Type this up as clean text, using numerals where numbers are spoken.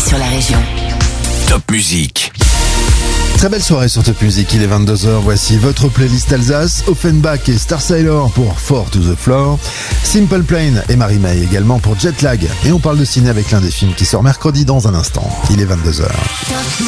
sur la région. Top Musique. Très belle soirée sur Top Music, il est 22h, voici votre playlist Alsace, Offenbach et Star Sailor pour Four to the Floor, Simple Plan et Marie-May également pour Jet Lag, et on parle de ciné avec l'un des films qui sort mercredi dans un instant, il est 22h.